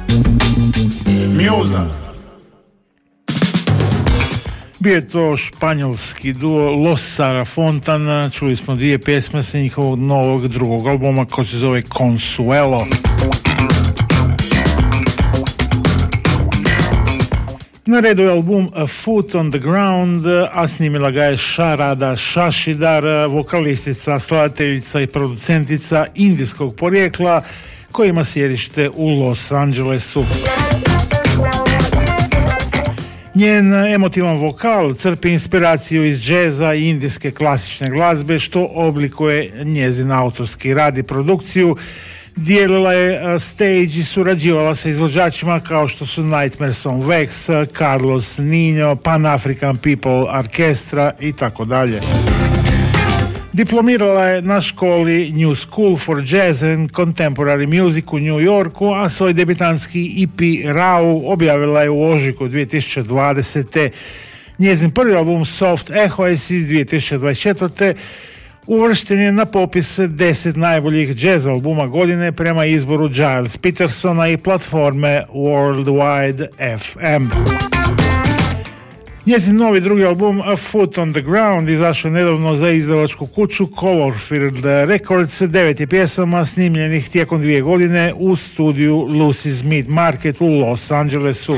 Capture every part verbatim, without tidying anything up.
Mjuza. Bio je to španjolski duo Los Sara Fontana, čuli smo dvije pjesme sa njihovog novog drugog albuma koji se zove Consuelo. Na redu je album A Foot on the Ground, a snimila ga je Sharada Shashidar, vokalistica, skladateljica i producentica indijskog porijekla koja ima sjedište u Los Angelesu. Njen emotivan vokal crpi inspiraciju iz džeza i indijske klasične glazbe, što oblikuje njezin autorski rad i produkciju. Dijelila je stage i surađivala sa izvođačima kao što su Nightmares on Wax, Carlos Nino, Pan African People Orchestra i tako dalje. Diplomirala je na školi New School for Jazz and Contemporary Music u New Yorku, a svoj debitanski E P Rau objavila je u ožujku dvije tisuće dvadesete. Njezin prvi album Soft Echoes iz dvije tisuće dvadeset četvrte. uvršten je na popis deset najboljih jazz albuma godine prema izboru Giles Petersona i platforme Worldwide F M. Njezin novi drugi album A Foot on the Ground izašao nedavno za izdavačku kuću Colorfield Records, devet je pjesama snimljenih tijekom dvije godine u studiju Lucy's Meat Market u Los Angelesu.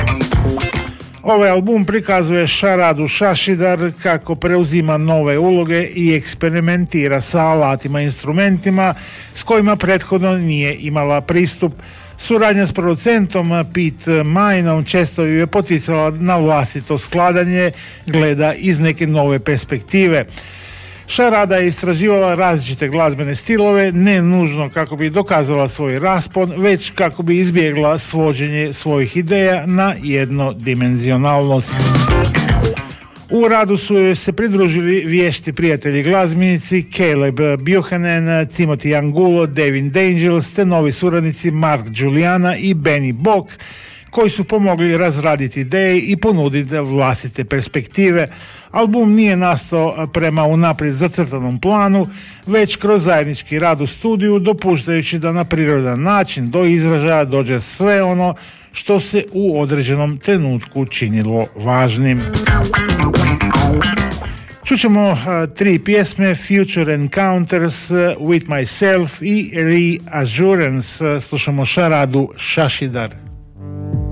Ovaj album prikazuje Sharadu Shashidar kako preuzima nove uloge i eksperimentira sa alatima i instrumentima s kojima prethodno nije imala pristup. Suradnja s producentom Pete Mineom često ju je poticala na vlastito skladanje, gleda iz neke nove perspektive. Sharada je istraživala različite glazbene stilove, ne nužno kako bi dokazala svoj raspon, već kako bi izbjegla svođenje svojih ideja na jednodimenzionalnost. U radu su joj se pridružili vješti prijatelji glazbenici Caleb Buchanan, Timothy Angulo, Devin Dangels te novi suradnici Mark Juliana i Benny Bock, koji su pomogli razraditi ideje i ponuditi vlastite perspektive. Album nije nastao prema unaprijed zacrtanom planu, već kroz zajednički rad u studiju, dopuštajući da na prirodan način do izražaja dođe sve ono što se u određenom trenutku činilo važnim. Čućemo uh, tri pjesme, Future Encounters, uh, With Myself i Reassurance. Uh, slušamo Sharadu Shashidar.